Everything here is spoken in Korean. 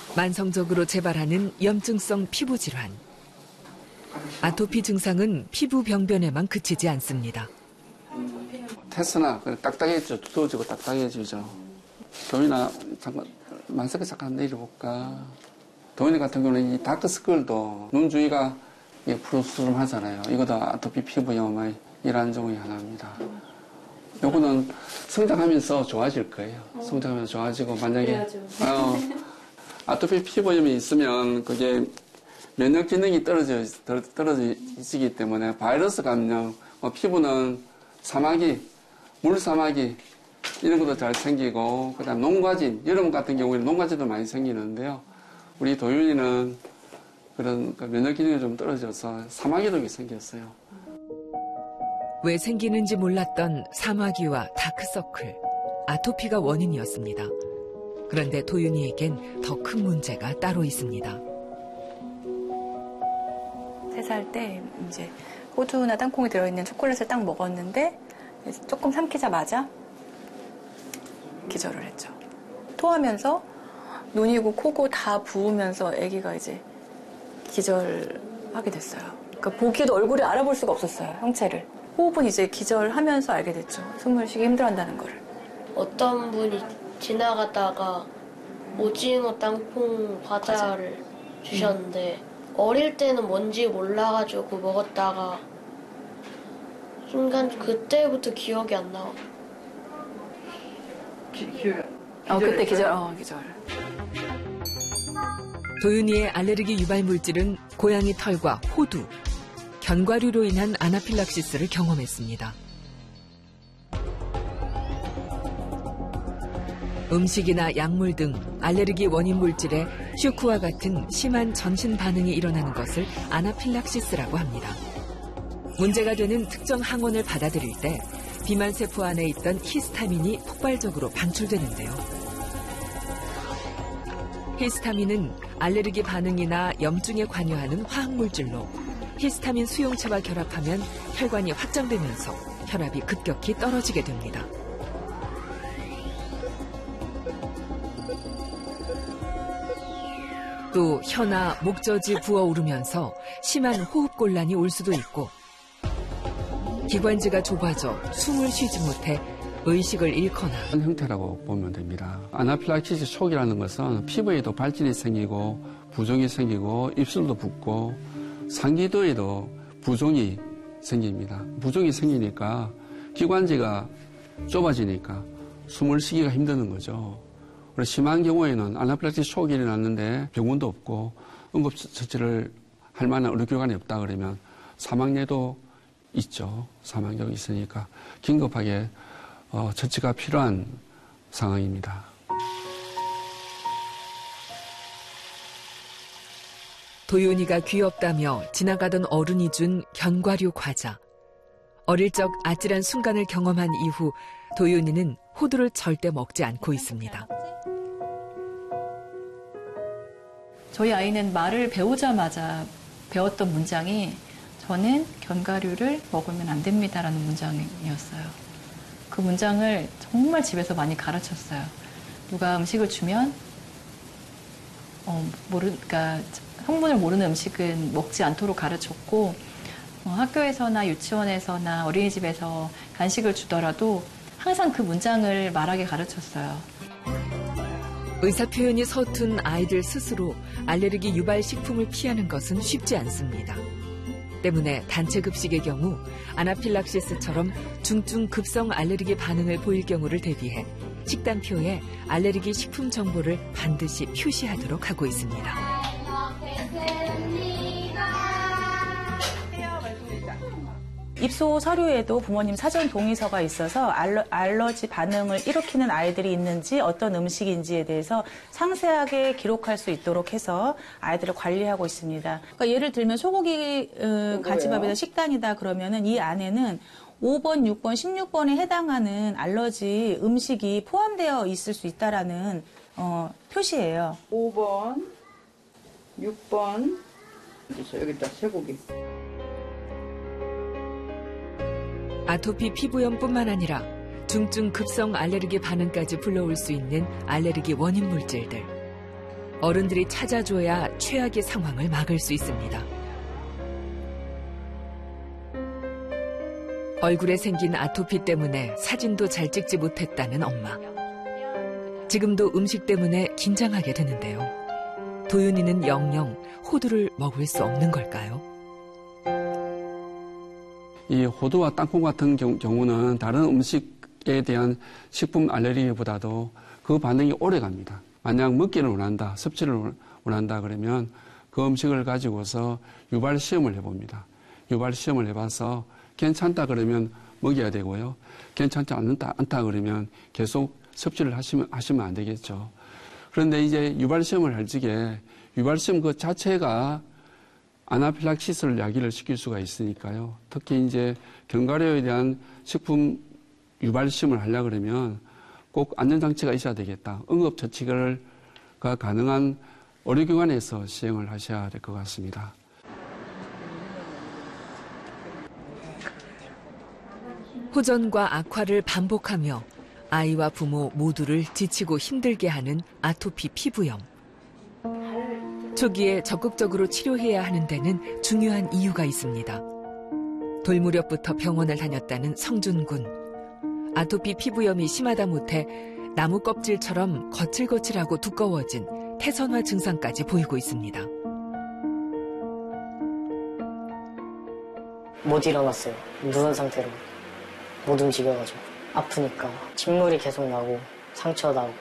만성적으로 재발하는 염증성 피부 질환. 아토피 증상은 피부 병변에만 그치지 않습니다. 테스나 딱딱해지죠. 두터워지고 딱딱해지죠. 도윤아 잠깐 마스크 잠깐 내려볼까. 도윤이 같은 경우는 이 다크스클도 눈 주위가 푸르스름하잖아요. 이것도 아토피 피부염의 일환 중의 하나입니다. 요거는 성장하면서 좋아질 거예요. 성장하면서 좋아지고 만약에 아토피 피부염이 있으면 그게 면역 기능이 떨어지기 때문에 바이러스 감염, 피부는 사마귀, 물사마귀 이런 것도 잘 생기고 그다음 농과진, 여름 같은 경우에는 농과진도 많이 생기는데요. 우리 도윤이는 그런 면역 기능이 좀 떨어져서 사마귀도 생겼어요. 왜 생기는지 몰랐던 사마귀와 다크서클, 아토피가 원인이었습니다. 그런데 도윤이에겐 더 큰 문제가 따로 있습니다. 3살 때 이제 호두나 땅콩이 들어있는 초콜릿을 딱 먹었는데 조금 삼키자마자 기절을 했죠. 토하면서 눈이고 코고 다 부으면서 아기가 이제 기절하게 됐어요. 그러니까 보기에도 얼굴을 알아볼 수가 없었어요, 형체를. 호흡은 이제 기절하면서 알게 됐죠. 숨을 쉬기 힘들어한다는 거를. 어떤 분이 지나가다가 오징어 땅콩 과자를 주셨는데 어릴 때는 뭔지 몰라가지고 먹었다가 순간 그때부터 기억이 안 나고. 그때 기절. 도윤이의 알레르기 유발 물질은 고양이 털과 호두, 견과류로 인한 아나필락시스를 경험했습니다. 음식이나 약물 등 알레르기 원인 물질에 슈크와 같은 심한 전신 반응이 일어나는 것을 아나필락시스라고 합니다. 문제가 되는 특정 항원을 받아들일 때 비만세포 안에 있던 히스타민이 폭발적으로 방출되는데요. 히스타민은 알레르기 반응이나 염증에 관여하는 화학물질로 히스타민 수용체와 결합하면 혈관이 확장되면서 혈압이 급격히 떨어지게 됩니다. 또 혀나 목젖이 부어오르면서 심한 호흡곤란이 올 수도 있고 기관지가 좁아져 숨을 쉬지 못해 의식을 잃거나 그런 형태라고 보면 됩니다. 아나필락시스 초기라는 것은 피부에도 발진이 생기고 부종이 생기고 입술도 붓고 상기도에도 부종이 생깁니다. 부종이 생기니까 기관지가 좁아지니까 숨을 쉬기가 힘드는 거죠. 그래서 심한 경우에는 아나필락시스 초기에 났는데 병원도 없고 응급처치를 할 만한 의료기관이 없다 그러면 사망례도 있죠. 사망자가 있으니까 긴급하게 처치가 필요한 상황입니다. 도윤이가 귀엽다며 지나가던 어른이 준 견과류 과자. 어릴 적 아찔한 순간을 경험한 이후 도윤이는 호두를 절대 먹지 않고 있습니다. 저희 아이는 말을 배우자마자 배웠던 문장이 저는 견과류를 먹으면 안 됩니다라는 문장이었어요. 그 문장을 정말 집에서 많이 가르쳤어요. 누가 음식을 주면 그러니까 성분을 모르는 음식은 먹지 않도록 가르쳤고 학교에서나 유치원에서나 어린이집에서 간식을 주더라도 항상 그 문장을 말하게 가르쳤어요. 의사표현이 서툰 아이들 스스로 알레르기 유발 식품을 피하는 것은 쉽지 않습니다. 때문에 단체 급식의 경우 아나필락시스처럼 중증 급성 알레르기 반응을 보일 경우를 대비해 식단표에 알레르기 식품 정보를 반드시 표시하도록 하고 있습니다. 입소 서류에도 부모님 사전 동의서가 있어서 알러지 반응을 일으키는 아이들이 있는지 어떤 음식인지에 대해서 상세하게 기록할 수 있도록 해서 아이들을 관리하고 있습니다. 그러니까 예를 들면 소고기 가지밥이다 식단이다 그러면은 이 안에는 5번, 6번, 16번에 해당하는 알러지 음식이 포함되어 있을 수 있다라는 표시예요. 5번, 6번, 여기다 쇠고기. 아토피 피부염뿐만 아니라 중증 급성 알레르기 반응까지 불러올 수 있는 알레르기 원인 물질들. 어른들이 찾아줘야 최악의 상황을 막을 수 있습니다. 얼굴에 생긴 아토피 때문에 사진도 잘 찍지 못했다는 엄마. 지금도 음식 때문에 긴장하게 되는데요. 도윤이는 영영 호두를 먹을 수 없는 걸까요? 이 호두와 땅콩 같은 경우는 다른 음식에 대한 식품 알레르기보다도 그 반응이 오래 갑니다. 만약 먹기를 원한다, 섭취를 원한다 그러면 그 음식을 가지고서 유발 시험을 해봅니다. 유발 시험을 해봐서 괜찮다 그러면 먹여야 되고요. 괜찮지 않다 그러면 계속 섭취를 하시면 안 되겠죠. 그런데 이제 유발 시험을 할 적에 유발 시험 그 자체가 아나필락시스를 야기를 시킬 수가 있으니까요. 특히 이제 견과류에 대한 식품 유발 시험을 하려고 그러면 꼭 안전장치가 있어야 되겠다. 응급처치가 가능한 의료기관에서 시행을 하셔야 될 것 같습니다. 호전과 악화를 반복하며 아이와 부모 모두를 지치고 힘들게 하는 아토피 피부염. 초기에 적극적으로 치료해야 하는 데는 중요한 이유가 있습니다. 돌무렵부터 병원을 다녔다는 성준군. 아토피 피부염이 심하다 못해 나무 껍질처럼 거칠거칠하고 두꺼워진 태선화 증상까지 보이고 있습니다. 못 일어났어요. 누운 상태로 못 움직여가지고 아프니까 침물이 계속 나고 상처 나고